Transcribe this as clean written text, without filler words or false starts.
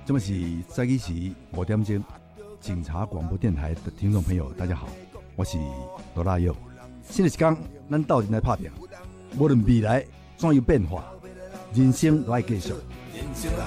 这么是早起时5点钟，警察广播电台的听众朋友，大家好，我是罗大佑。新的一天，咱斗阵来打拼，无论未来怎样变化，人生都要继续。